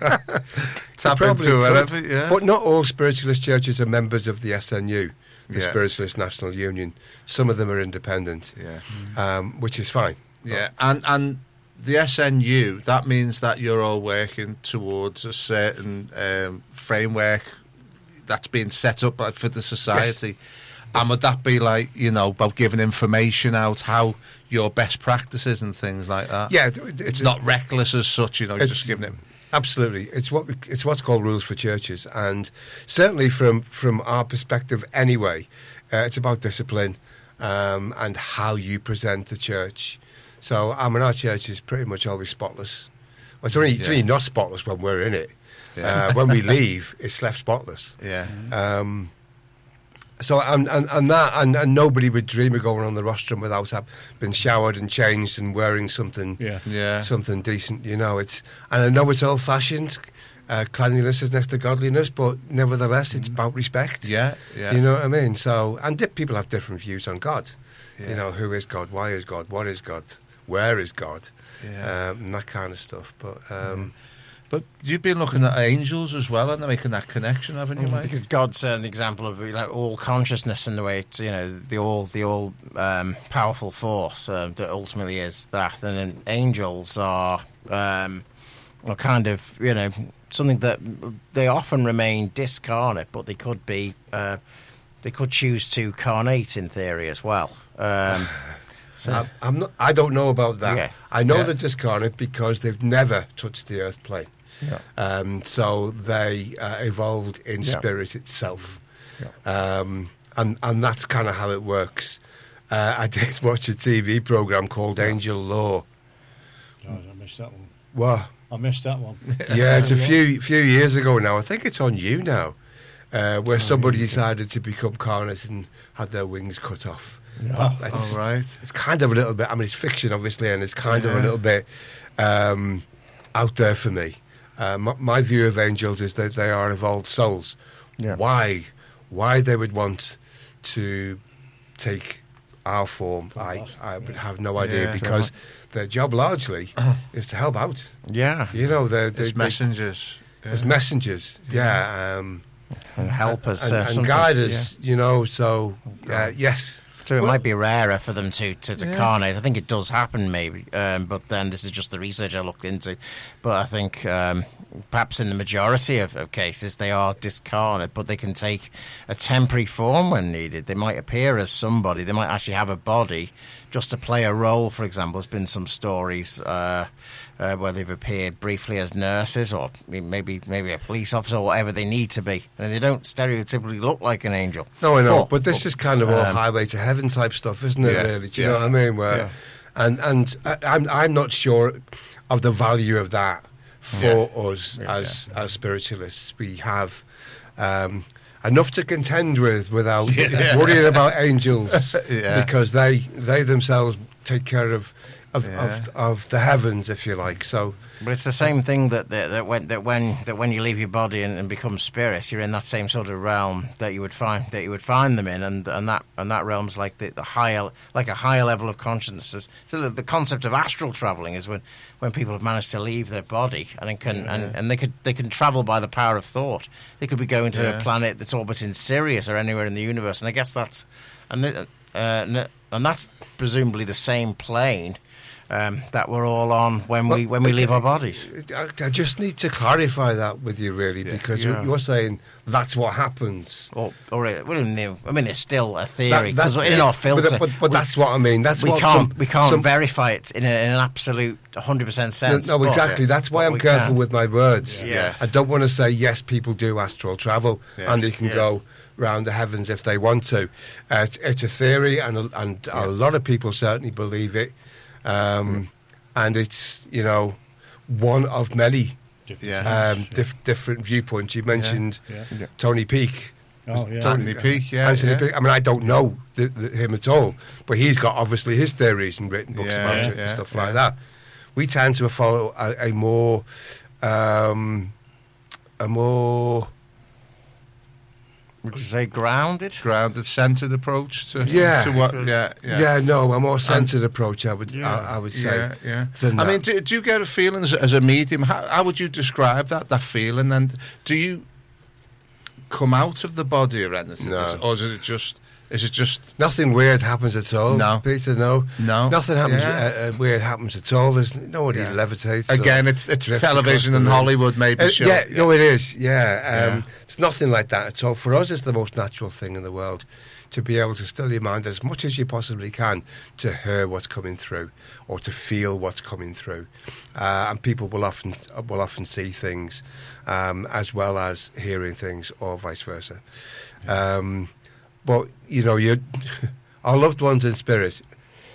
Tap probably into could. whatever, yeah. But not all spiritualist churches are members of the S N U, the Yeah. Spiritualist National Union. Some of them are independent, yeah. um, which is fine. Yeah, and and the S N U, that means that you're all working towards a certain um, framework that's being set up by- for the society. And would that be like, you know, about giving information out, how your best practices and things like that? Yeah, th- th- It's th- not reckless as such, you know, you're It's- just giving it. Absolutely, it's what we, it's what's called rules for churches, and certainly from from our perspective, anyway, uh, it's about discipline um, and how you present the church. So, I mean, our church is pretty much always spotless. Well, it's only, it's Yeah. only not spotless when we're in it. Yeah. Uh, when we leave, it's left spotless. Yeah. Um, so and, and, and that and, and nobody would dream of going on the rostrum without have been showered and changed and wearing something Yeah. Yeah. something decent. You know, it's and I know it's old fashioned. Uh, cleanliness is next to godliness, but nevertheless, it's about respect. Yeah, yeah. You know what I mean? So and di- people have different views on God. Yeah. You know, who is God? Why is God? What is God? Where is God? Yeah. Um, and that kind of stuff. But um, But you've been looking at angels as well, and they're making that connection, haven't you, Mike? Because God's an example of like all consciousness in the way it's, you know, the all the all um, powerful force uh, that ultimately is that, and then angels are um, are kind of, you know, something that they often remain discarnate, but they could be uh, they could choose to carnate in theory as well. Um, so, I, I'm not. I don't know about that. Yeah. I know Yeah. they're discarnate because they've never touched the earth plane. yeah. Um, so they uh, evolved in Yeah. spirit itself, um, and and that's kind of how it works. Uh, I did watch a T V program called Angel Law. Oh, I missed that one. What? I missed that one. Yeah, it's a few few years ago now. I think it's on You now, uh, where somebody decided to become carnate and had their wings cut off. Oh, It's, All right. it's kind of a little bit. I mean, it's fiction, obviously, and it's kind of a Yeah. little bit um, out there for me. Uh, my, my view of angels is that they are evolved souls. Yeah. Why? Why they would want to take our form, I, I would have no idea, Yeah. because their job largely is to help out. Yeah. You know, they're, they As messengers. as Yeah. messengers, yeah, um, And help us. and, uh, and sometimes, guide us. You know, so uh, yes, yeah. So it Well- might be rarer for them to, to, to Yeah. carnate. I think it does happen, maybe. Um, but then this is just the research I looked into. But I think um, perhaps in the majority of, of cases they are discarnate, but they can take a temporary form when needed. They might appear as somebody. They might actually have a body just to play a role. For example, there's been some stories uh, uh, where they've appeared briefly as nurses, or maybe maybe a police officer, or whatever they need to be, and they don't stereotypically look like an angel. no, I know, But- but this is kind of all um, highway to heaven type stuff, isn't it? Yeah, Really, do you yeah, know what I mean? Where, yeah. and and I, I'm I'm not sure of the value of that for us as as spiritualists. We have um, enough to contend with without worrying about angels, Yeah. because they they themselves take care of of, Yeah. of of the heavens, if you like. So But it's the same thing that that, that when that when that when you leave your body and, and become spirit, you're in that same sort of realm that you would find that you would find them in, and, and that and that realm's like the, the higher like a higher level of consciousness. So the, the concept of astral traveling is when, when people have managed to leave their body and it can and, and they could they can travel by the power of thought. They could be going to Yeah. a planet that's orbiting Sirius or anywhere in the universe, and I guess that's and the, uh, and that's presumably the same plane. Um, that we're all on when we Well, when we leave okay. our bodies. I, I just need to clarify that with you, really, Yeah. because Yeah. you're saying that's what happens. Or, or uh, well, no, I mean, it's still a That- theory because that's- in our filter, but, but, but we, that's what I mean. That's we what can't some, we can't some- verify it in, a, in an absolute one hundred percent No, sense. no, but- exactly. That's why but I'm we careful can. with my words. Yes. I don't want to say yes, people do astral travel, Yeah. and they can Yeah. go round the heavens if they want to. Uh, it's, it's a theory, and a, and a lot of people certainly believe it. Um, And it's, you know, one of many Different Yeah. times, um, dif- different viewpoints. You mentioned yeah. Tony Peake. Oh, yeah. Tony Peake, yeah. Anthony yeah. Peake. I mean, I don't know the, the, him at all, but he's got obviously his theories and written books Yeah, about yeah, it and yeah, stuff yeah. like that. We tend to follow a, a more, um, a more, Would you say grounded? Grounded, centered approach to Yeah. to what? Yeah, yeah, yeah. no, a more centered approach. I would, Yeah. I, I would say. Yeah, yeah. than I that. mean, do, do you get a feeling as, as a medium? How, how would you describe that that feeling? And do you come out of the body or anything? No. Is- or is it just? Is it just? Nothing weird happens at all. No. Peter, no, No. nothing happens. Yeah. Uh, uh, weird happens at all. There's nobody Yeah. levitates. or Again, it's it's drifts television across and the room. Hollywood maybe. Uh, show. yeah, no, it is. Yeah, um, Yeah. it's nothing like that at all. For us, it's the most natural thing in the world to be able to still your mind as much as you possibly can to hear what's coming through or to feel what's coming through. Uh, and people will often will often see things um, as well as hearing things, or vice versa. Um, but you know, you our loved ones in spirit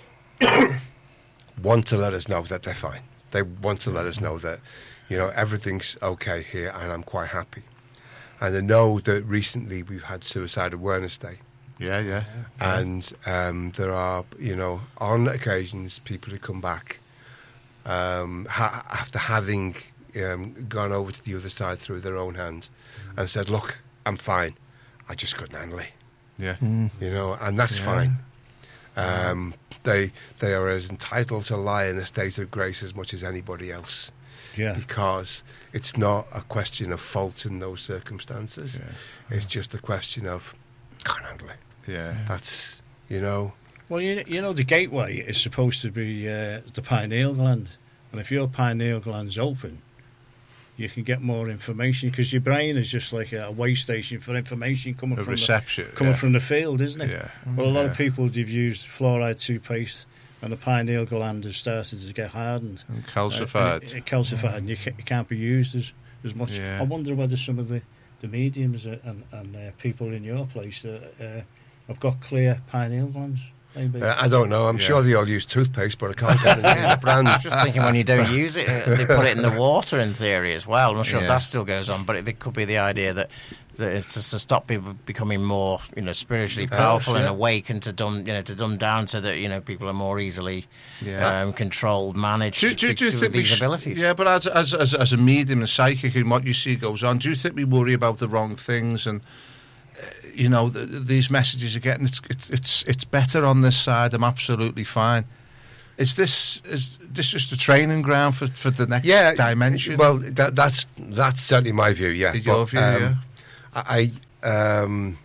want to let us know that they're fine. They want to let us know that, you know, everything's okay here and I'm quite happy. And I know that recently we've had Suicide Awareness Day. yeah, yeah. And um, there are, you know, on occasions people who come back um, ha- after having um, gone over to the other side through their own hands and said, look, I'm fine. I just couldn't handle it. Yeah. You know, and that's Yeah. fine. Um, they they are as entitled to lie in a state of grace as much as anybody else, Yeah. because it's not a question of fault in those circumstances. Yeah. It's just a question of can't handle it. Yeah. That's, you know, Well, you, you know, the gateway is supposed to be uh, the pineal gland. And if your pineal gland's open, you can get more information, because your brain is just like a way station for information coming A from reception. the, coming yeah. from the field, isn't it? Yeah. Well, a lot Yeah. of people have used fluoride toothpaste, and the pineal gland has started to get hardened. And Uh, calcified. and it, it calcified, and you ca- it can't be used as, as much. Yeah. I wonder whether some of the, the mediums uh, and, and uh, people in your place uh, uh, have got clear pineal glands. maybe. Uh, I don't know. I'm Yeah. sure they all use toothpaste, but I can't guarantee the brand. I was just thinking when you don't use it, uh, they put it in the water in theory as well. I'm not sure Yeah. if that still goes on, but it, it could be the idea that, that it's just to stop people becoming more, you know, spiritually powerful yeah. and awake, and to dumb, you know, to dumb down so that, you know, people are more easily Yeah. um, controlled, managed Do, do, do you with think we these sh- abilities. Yeah, but as, as as as a medium and psychic, and what you see goes on, do you think we worry about the wrong things and? Uh, you know, the, these messages are getting. It's, it's it's it's better on this side. I'm absolutely fine. Is this is this just a training ground for, for the next Yeah, dimension? Well, that, that's that's certainly my view. Yeah, In your But, view, um, yeah. I um,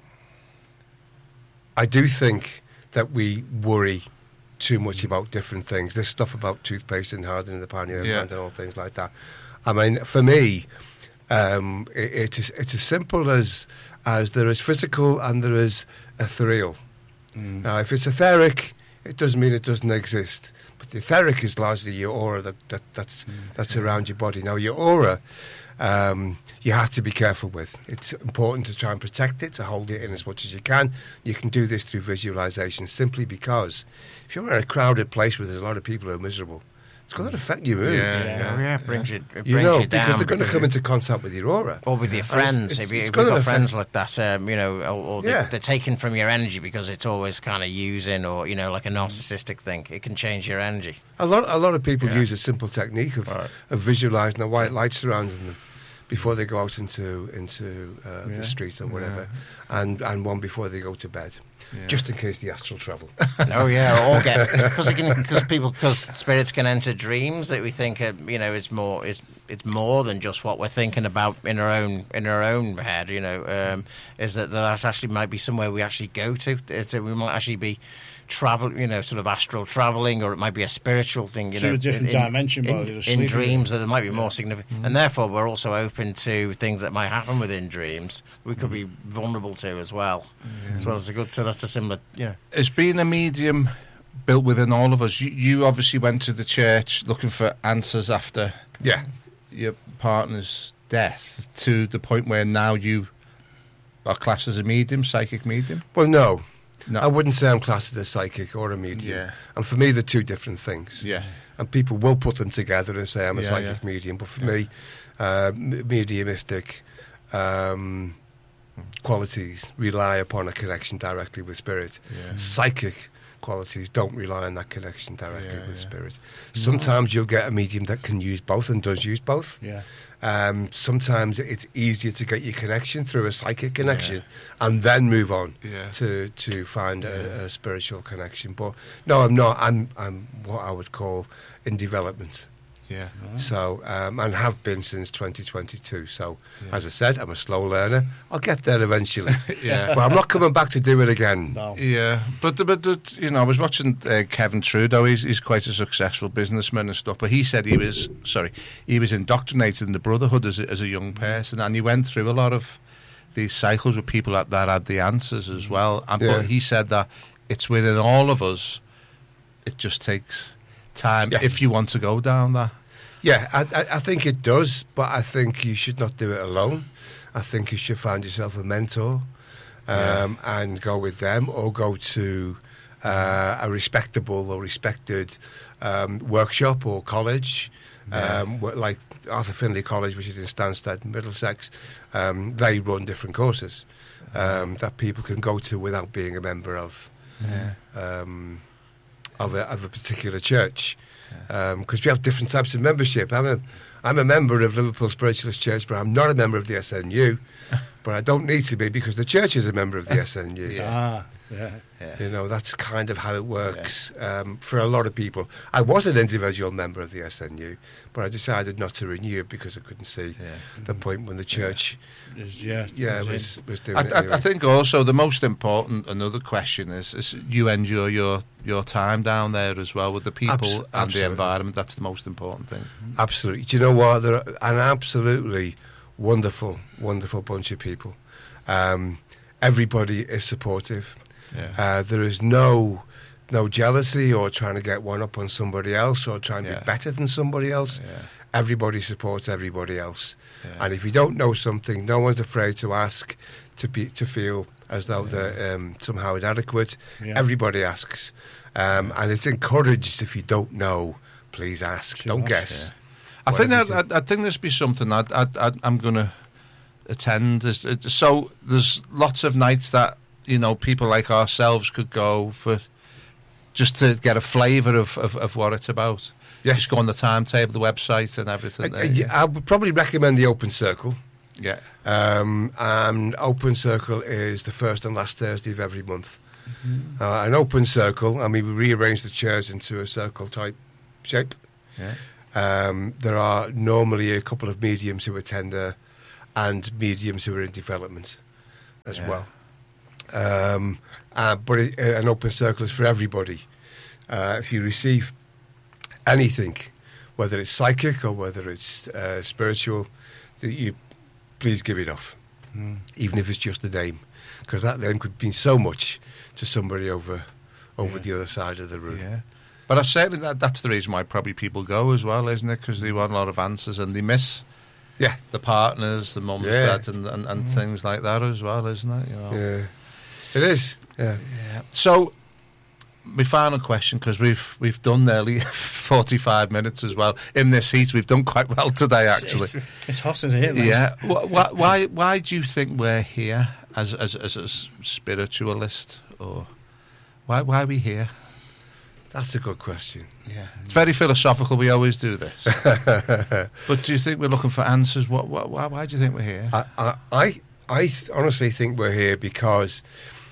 I do think that we worry too much about different things. This stuff about toothpaste and hardening the pineal Yeah. gland and all things like that. I mean, for me, um, it, it is it's as simple as as there is physical and there is ethereal. Now, if it's etheric, it doesn't mean it doesn't exist. But the etheric is largely your aura that, that that's that's around your body. Now, your aura, um, you have to be careful with. It's important to try and protect it, to hold it in as much as you can. You can do this through visualization, simply because if you're in a crowded place where there's a lot of people who are miserable, it's going to affect your moods. Yeah, Yeah. Oh, yeah, it brings you, it brings You know, you down. because they're going to come into contact with your aura. Or with your it's- friends, it's- if, you, it's if gonna you've got affect- friends like that, um, you know, or, or they, Yeah. they're taken from your energy because it's always kind of using, or you know, like a Mm. narcissistic thing. It can change your energy. A lot, a lot of people Yeah. use a simple technique of, Right. of visualising a white light surrounding them before they go out into into uh, Yeah. the street or whatever, and and one before they go to bed, Yeah. just in case the astral travel. Oh yeah, or get because because people because spirits can enter dreams that we think are, you know, it's more it's it's more than just what we're thinking about in our own in our own head. You know, um, is that that actually might be somewhere we actually go to. It's, we might actually be travel, you know, sort of astral traveling, or it might be a spiritual thing. You To know, a different in, dimension in, while you're in asleep. dreams that there might be more significant, and therefore we're also open to things that might happen within dreams. We could be vulnerable to as well, as well as a good. So that's a similar, you know. Has being a medium built within all of us? You, you obviously went to the church looking for answers after Yeah, your partner's death, to the point where now you are classed as a medium, psychic medium. well, no, No, I wouldn't say I'm classed as a psychic or a medium. Yeah. And for me, they're two different things. Yeah, And people will put them together and say I'm a Yeah, psychic yeah. medium. But for me, uh, m- mediumistic um, qualities rely upon a connection directly with spirit. Yeah. Psychic qualities don't rely on that connection directly Yeah, with yeah. spirit. Sometimes you'll get a medium that can use both and does use both. Yeah. Um, sometimes it's easier to get your connection through a psychic connection and then move on Yeah. to to find a, a spiritual connection. But no, I'm not. I'm I'm what I would call in development. yeah. So um, and have been since twenty twenty-two. So Yeah. as I said, I'm a slow learner. I'll get there eventually. Yeah. But I'm not coming back to do it again. No. Yeah, but but the, you know, I was watching uh, Kevin Trudeau. He's he's quite a successful businessman and stuff. But he said he was sorry, he was indoctrinated in the Brotherhood as a, as a young person, and he went through a lot of these cycles with people that, that had the answers as well. And Yeah. but he said that it's within all of us. It just takes time Yeah. if you want to go down that. Yeah, I, I, I think it does, but I think you should not do it alone. I think you should find yourself a mentor um, and go with them, or go to uh, a respectable or respected um, workshop or college, um, wh- like Arthur Findlay College, which is in Stansted, Middlesex. Um, they run different courses um, that people can go to without being a member of um, of, a, of a particular church. Because we have different types of membership. I'm a, I'm a member of Liverpool Spiritualist Church, but I'm not a member of the S N U. But I don't need to be because the church is a member of the S N U. Ah, yeah. You know, that's kind of how it works um, for a lot of people. I was an individual member of the S N U, but I decided not to renew it because I couldn't see Yeah. the point when the church, Is- yeah. yeah, is was, was doing I, it I, anyway. I think also the most important, another question is, is you enjoy your, your time down there as well with the people Abs- and the absolutely. environment. That's the most important thing. Absolutely. Do you know what? They're an absolutely wonderful, wonderful bunch of people. Um, everybody is supportive. Yeah. Uh, there is no no jealousy or trying to get one up on somebody else or trying to Yeah. be better than somebody else. Yeah. Everybody supports everybody else. Yeah. And if you don't know something, no one's afraid to ask, to be to feel as though they're um, somehow inadequate. Yeah. Everybody asks. Um, and it's encouraged, if you don't know, please ask. Should don't ask, guess. I think that, Whatever I, I think there's be something I'd, I'd, I'd, I'm going to attend. There's- it- So there's lots of nights that, you know, people like ourselves could go for just to get a flavour of, of, of what it's about. Yes. Just go on the timetable, the website and everything. I, there, I- yeah. I would probably recommend the Open Circle. yeah. Um, and Open Circle is the first and last Thursday of every month. Uh, an Open Circle, I mean, we rearrange the chairs into a circle type shape. Yeah. Um, there are normally a couple of mediums who attend there and mediums who are in development as Yeah. well. Um, uh, but it, uh, an Open Circle is for everybody. Uh, if you receive anything, whether it's psychic or whether it's uh, spiritual, that you please give it off, Mm. even if it's just a name, because that name could mean so much to somebody over over Yeah. the other side of the room. Yeah. But I certainly that, that's the reason why probably people go as well, isn't it? Because they want a lot of answers and they miss Yeah. the partners, the mums, Yeah. dads, and, and, and things like that as well, isn't it? You know. Yeah, it is. Yeah. Yeah. So, my final question, because we've we've done nearly forty-five minutes as well in this heat. We've done quite well today, actually. It's, it's hot in here, man. Yeah. Wh- wh- why why do you think we're here as as as a s- spiritualist, or why why are we here? That's a good question. Yeah. It's very philosophical. We always do this. But do you think we're looking for answers? What, what why why do you think we're here? I, I, I, I th- honestly think we're here because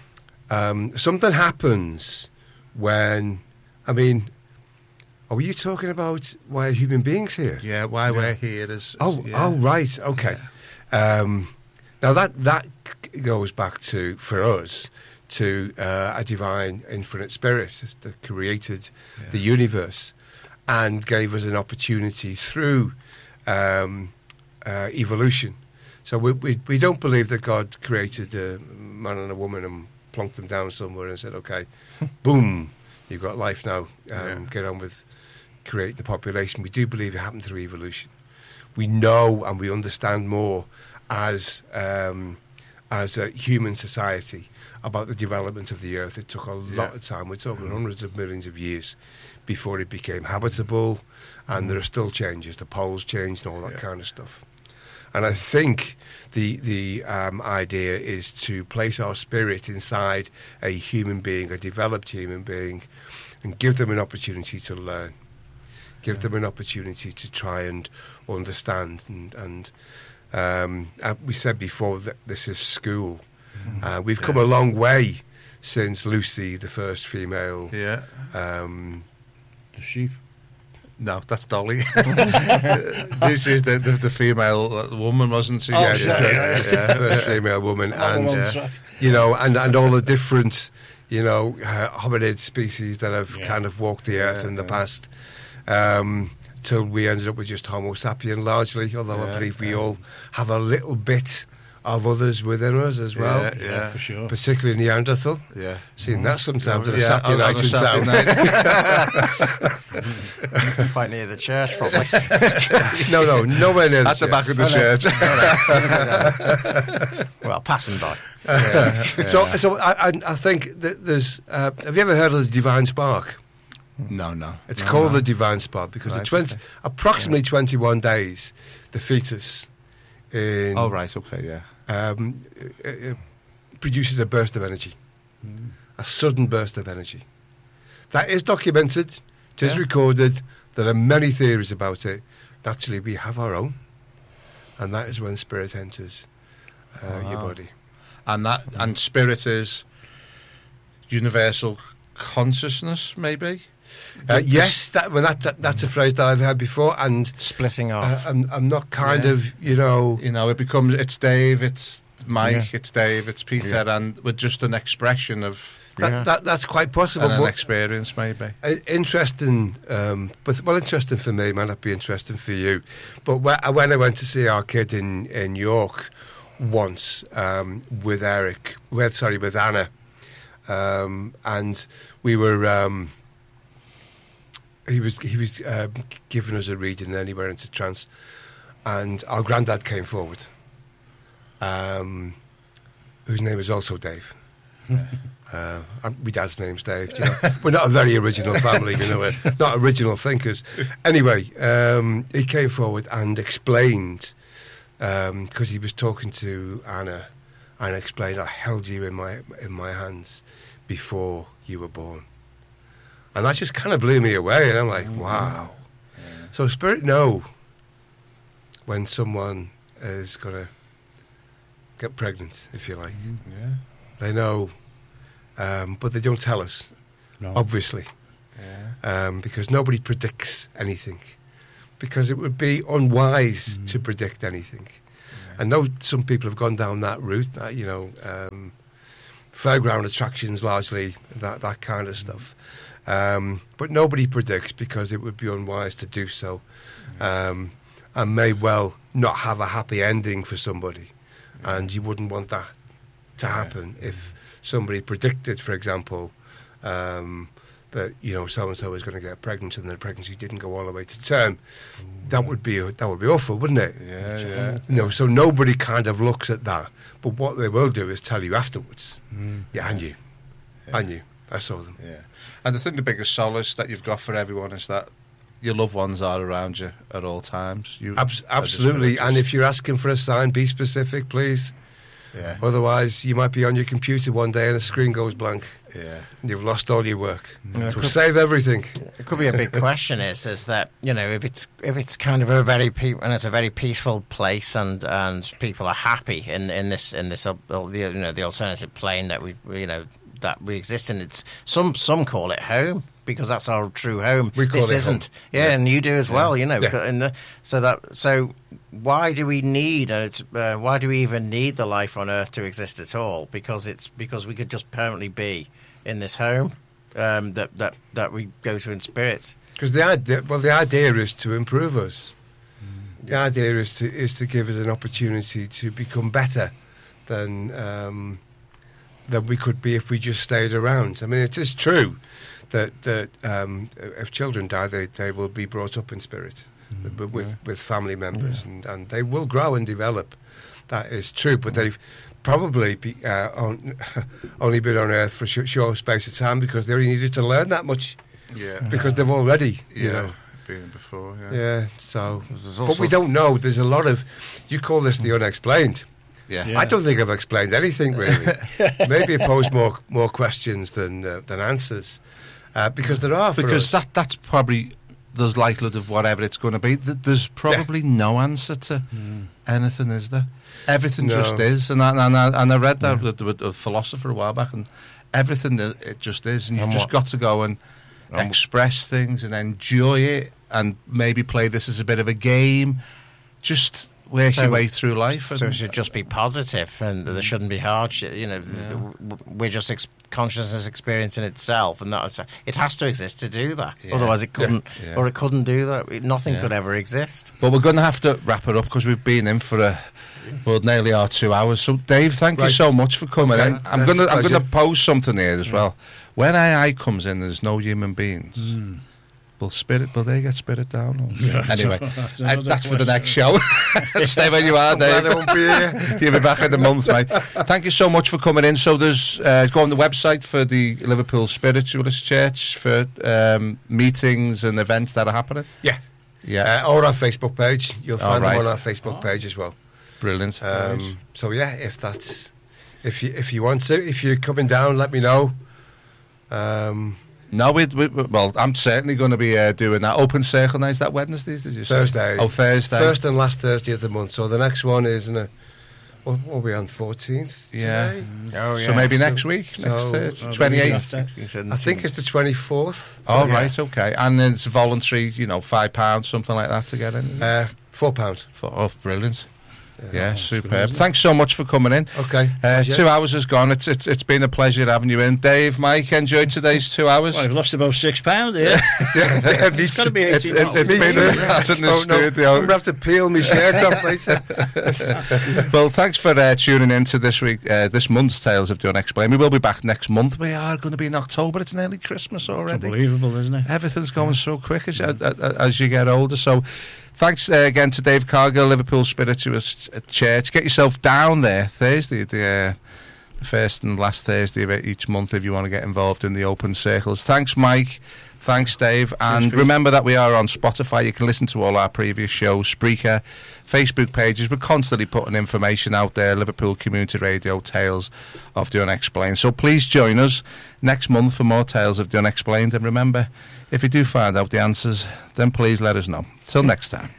um, something happens when, I mean, are you talking about why are human beings here? Yeah. Why we're here is. is- Oh, yeah. oh, right, okay. Um, now that that c- goes back to for us to uh, a divine infinite spirit that created the universe and gave us an opportunity through um, uh, evolution. So we, we we don't believe that God created a man and a woman and plonked them down somewhere and said, "Okay, boom, you've got life now. Um, Yeah. Get on with creating the population." We do believe it happened through evolution. We know and we understand more as um, as a human society about the development of the earth. It took a lot Yeah. of time. We're talking hundreds of millions of years before it became habitable, and there are still changes. The poles changed and all that Yeah. kind of stuff. And I think the the um, idea is to place our spirit inside a human being, a developed human being, and give them an opportunity to learn, give them an opportunity to try and understand. And, and um, uh, we said before that this is school. Uh, we've come a long way since Lucy, the first female. Yeah. Um, The sheep. No, that's Dolly. This is the, the the female uh, woman, wasn't she? Oh, yeah, sorry, yeah, yeah. yeah. first female woman, I'm on and the wrong uh, track. you know, and, and all the different, you know, uh, hominid species that have Yeah. kind of walked the earth Yeah, in the yeah. past, um, till we ended up with just Homo sapien largely. Although I Yeah, believe we yeah. all have a little bit of others within us as well, Yeah, Yeah, for sure. particularly Neanderthal. Yeah. Seen that sometimes on a Yeah, Saturday on- night on a in Saturday town. night. Quite near the church, probably. no, no, nowhere near At the back of the church. Well, passing by. So, so I, I, I think that there's. Uh, have you ever heard of the Divine Spark? No, no. It's No, called no. the Divine Spark because Right, the twenty, okay. approximately twenty-one days, the fetus in, Oh, right, okay, yeah. um, uh, uh, produces a burst of energy, a sudden burst of energy. That is documented. It is Yeah. recorded. There are many theories about it. Naturally, we have our own, and that is when spirit enters uh, your Wow. body. And that and spirit is universal consciousness, maybe? Uh, yes, that, well, that, that that's a phrase that I've heard before, and Splitting uh, off. I'm, I'm not kind Yeah. of, you know, You know, it becomes, it's Dave, it's Mike, Yeah. it's Dave, it's Peter, Yeah. and we're just an expression of that, Yeah. that that's quite possible. and an but experience, maybe. uh, interesting, um, but well, interesting for me, might not be interesting for you. But wh- when I went to see our kid in, in York once um, with Eric, with sorry, with Anna, um, and we were. Um, he was he was uh, giving us a reading, and then he went into trance, and our granddad came forward. Um, whose name is also Dave. Uh, my dad's name's Dave. You know? We're not a very original family, you know. We're not original thinkers. Anyway, um, he came forward and explained, because um, he was talking to Anna, and explained, I held you in my in my hands before you were born. And that just kind of blew me away. And I'm like, wow. Yeah. So Spirit know when someone is going to get pregnant, if you like. Yeah. They know, um, but they don't tell us, No. obviously, Yeah. um, because nobody predicts anything, because it would be unwise Mm. to predict anything. Yeah. I know some people have gone down that route, uh, you know, um, fairground attractions largely, that, that kind of stuff. Um, but nobody predicts because it would be unwise to do so, um, and may well not have a happy ending for somebody, and you wouldn't want that to happen if somebody predicted, for example, um, that you know so and so was going to get pregnant and the pregnancy didn't go all the way to term. That would be that would be awful, wouldn't it? Yeah, yeah. You know, so nobody kind of looks at that, but what they will do is tell you afterwards. Mm. Yeah, I knew, Yeah. I knew, I saw them. Yeah. And I think the biggest solace that you've got for everyone is that your loved ones are around you at all times. You, Abs- are just absolutely, religious. and if you're asking for a sign, be specific, please. Yeah. Otherwise, you might be on your computer one day and the screen goes blank, Yeah. and you've lost all your work. Yeah, So could- save everything. It could be a big question. Is is that you know if it's if it's kind of a very pe- and it's a very peaceful place and, and people are happy in in this in this uh, the you know the alternative plane that we you know that we exist in. It's some some call it home because that's our true home. We call this it isn't. home. Yeah, Yeah. and you do as well. You know, Yeah. because- and the, so that so why do we need uh, it's, uh, why do we even need the life on Earth to exist at all? Because it's because we could just permanently be in this home um, that that that we go to in spirit. Because the idea, well, the idea is to improve us. The idea is to is to give us an opportunity to become better than um, than we could be if we just stayed around. I mean, it is true that that um, if children die, they, they will be brought up in spirit with with, yeah. with family members, and, and they will grow and develop. That is true, but they've probably be, uh, on, only been on Earth for a sh- short space of time because they only needed to learn that much Yeah. because they've already, Yeah. you know. Been before, yeah. Yeah, so, There's but also- we don't know. There's a lot of, you call this the unexplained. Yeah. Yeah. I don't think I've explained anything really. Maybe it posed more more questions than uh, than answers, uh, because there are for Because us. that that's probably there's likelihood of whatever it's going to be. Th- There's probably no answer to anything, is there? Everything No. just is, and I, and I, and I read that with, with a philosopher a while back, and everything that it just is, and you've And just what- got to go and And- express things and enjoy it, and maybe play this as a bit of a game. Just work So- your way through life. So it And, should just be positive, and there shouldn't be hardship. You know, th- th- w- we're just ex- consciousness experience in itself, and that's it has to exist to do that. Yeah. Otherwise, it couldn't, Yeah. or it couldn't do that. It- Nothing Yeah. could ever exist. but we're going to have to wrap it up because we've been in for a well nearly our two hours. So Dave, thank you Right. so much for coming Okay. in. I'm That's going to a I'm going to pleasure. pose something here as well. When A I comes in, there's no human beings. Mm. Will spirit? Will they get spirit down? Or? Yeah, Anyway, that's uh, another that's for the question. next show. Stay where you are, I'm glad Dave. I won't be here. You'll be back in a month, mate. Thank you so much for coming in. So there's uh, go on the website for the Liverpool Spiritualist Church for um, meetings and events that are happening. Yeah, Yeah, uh, or our Facebook page. You'll All find them right. on our Facebook Oh. page as well. brilliant. Um, Nice. So yeah, if that's if you if you want to, if you're coming down, let me know. Um, No, we, we well, I'm certainly going to be uh, doing that open circle night. Is that Wednesdays? Did you say? Thursday. Oh, Thursday. First and last Thursday of the month. So the next one is in a. What what are we on? Fourteenth. Yeah. Oh So maybe So- next week, next so- Thursday, Oh, twenty eighth. after. I think it's the twenty fourth. Oh right, okay. And then it's voluntary, you know, five pounds, something like that to get in. Uh, four pound. For, oh, brilliant. Yeah, that's good, superb. isn't it? Thanks so much for coming in. Okay. Uh, Pleasure. two hours has gone. It's, it's it's been a pleasure having you in. Dave, Mike, enjoyed today's two hours. Well, I've lost about six pounds here. yeah, yeah, me It's got to be It's, eighteen it's, months. it's been too. a, that's in the Oh, no. studio. I'm gonna have to peel my shirt off later. Well, thanks for uh, tuning in to this week, uh, this month's Tales of the Unexplained. We will be back next month. We are going to be in October. It's nearly Christmas It's already. unbelievable, isn't it? Everything's going so quick as, as, as you get older. So thanks uh, again to Dave Cargill, Liverpool Spiritualist Church. Get yourself down there Thursday. The, uh, the first and last Thursday of each month if you want to get involved in the open circles. Thanks, Mike. Thanks, Dave. And remember that we are on Spotify. You can listen to all our previous shows, Spreaker, Facebook pages. We're constantly putting information out there. Liverpool Community Radio, Tales of the Unexplained. So please join us next month for more Tales of the Unexplained. And remember, if you do find out the answers, then please let us know. Till next time.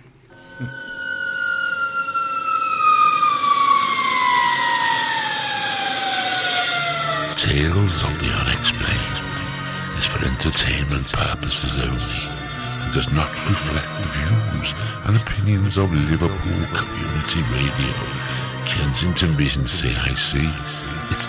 Tales of the Unexplained is for entertainment purposes only and does not reflect the views and opinions of Liverpool Community Radio, Kensington Mission C I C, its